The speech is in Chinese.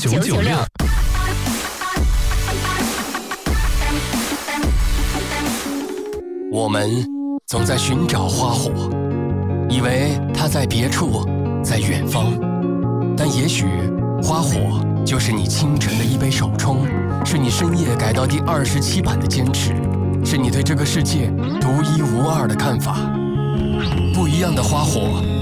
996。 我们总在寻找花火，以为它在别处，在远方，但也许花火就是你清晨的一杯手冲，是你深夜改到第27版的坚持，是你对这个世界独一无二的看法。不一样的花火，